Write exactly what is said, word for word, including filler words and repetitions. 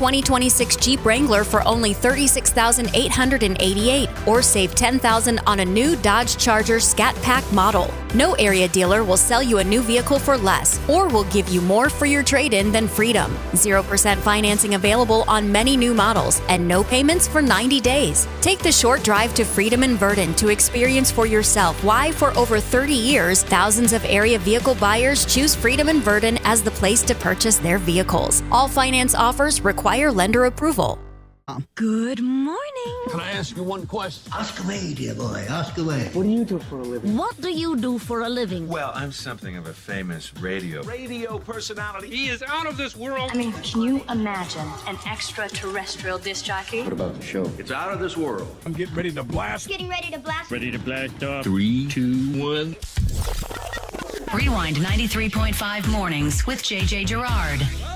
twenty twenty-six Jeep Wrangler for only thirty-six thousand eight hundred eighty-eight dollars or save ten thousand dollars on a new Dodge Charger Scat Pack model. No area dealer will sell you a new vehicle for less or will give you more for your trade-in than Freedom. zero percent financing available on many new models and no payments for ninety days. Take the short drive to Freedom in Verdon to experience for yourself why for over thirty years, thousands of area vehicle buyers choose Freedom in Verdon as the place to purchase their vehicles. All finance offers require lender approval. Good morning. Can I ask you one question? Ask away, dear boy, ask away. What do you do for a living? What do you do for a living? Well, I'm something of a famous radio. Radio personality. He is out of this world. I mean, can you imagine an extraterrestrial disc jockey? What about the show? It's out of this world. I'm getting ready to blast. Getting ready to blast. Ready to blast off. Three, two, one. Rewind ninety-three point five mornings with J J Gerard.